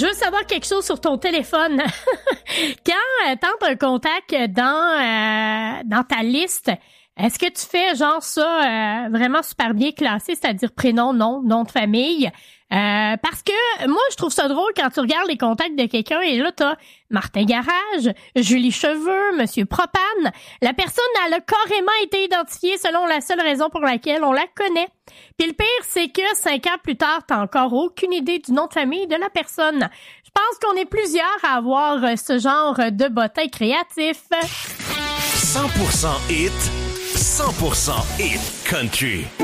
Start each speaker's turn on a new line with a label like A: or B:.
A: Je veux savoir quelque chose sur ton téléphone. Quand t'entres un contact dans ta liste, est-ce que tu fais genre ça vraiment super bien classé, c'est-à-dire prénom, nom de famille? Parce que moi, je trouve ça drôle quand tu regardes les contacts de quelqu'un et là, t'as Martin Garage, Julie Cheveux, Monsieur Propane. La personne, elle a carrément été identifiée selon la seule raison pour laquelle on la connaît. Puis le pire, c'est que 5 ans plus tard, t'as encore aucune idée du nom de famille de la personne. Je pense qu'on est plusieurs à avoir ce genre de bottin créatif.
B: 100% hit, 100% hit country.